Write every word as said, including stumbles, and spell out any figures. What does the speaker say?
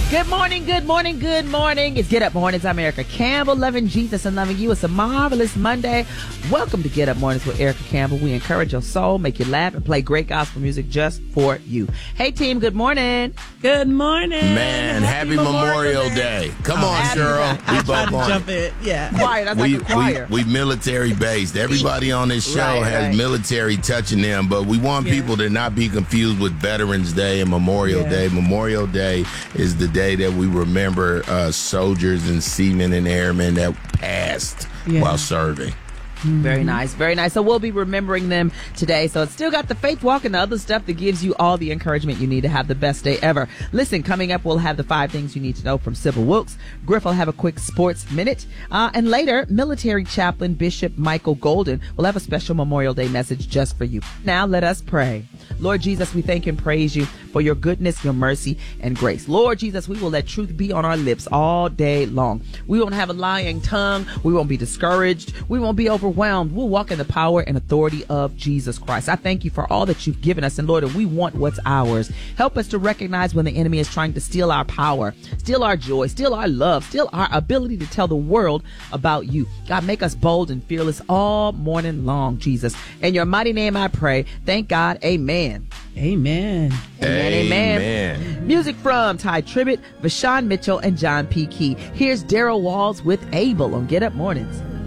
Good morning, good morning, good morning. It's Get Up Mornings. I'm Erica Campbell, loving Jesus and loving you. It's a marvelous Monday. Welcome to Get Up Mornings with Erica Campbell. We encourage your soul, make you laugh, and play great gospel music just for you. Hey, team, good morning. Good morning. Man, happy, happy Memorial, Memorial Day. Day. Come oh, on, Cheryl. I tried to jump in. Yeah. Choir, that's we, like a choir. We, we military-based. Everybody on this show right, has right. military touching them, but we want yeah. people to not be confused with Veterans Day and Memorial yeah. Day. Memorial Day is the day that we remember Remember uh, soldiers and seamen and airmen that passed yeah. while serving. Mm-hmm. Very nice, very nice. So we'll be remembering them today. So it's still got the faith walk and the other stuff that gives you all the encouragement you need to have the best day ever. Listen, coming up, we'll have the five things you need to know from Sybil Wilkes. Griff will have a quick sports minute. Uh, and later, military chaplain Bishop Michael Golden will have a special Memorial Day message just for you. Now let us pray. Lord Jesus, we thank and praise you for your goodness, your mercy, and grace. Lord Jesus, we will let truth be on our lips all day long. We won't have a lying tongue. We won't be discouraged. We won't be overwhelmed. We'll walk in the power and authority of Jesus Christ. I thank you for all that you've given us. And Lord, and we want what's ours. Help us to recognize when the enemy is trying to steal our power, steal our joy, steal our love, steal our ability to tell the world about you. God, make us bold and fearless all morning long, Jesus. In your mighty name I pray. Thank God. Amen. Amen. Amen. Amen. Amen. Music from Ty Tribbett, Vashawn Mitchell, and John P. Key. Here's Daryl Walls with Abel on Get Up Mornings.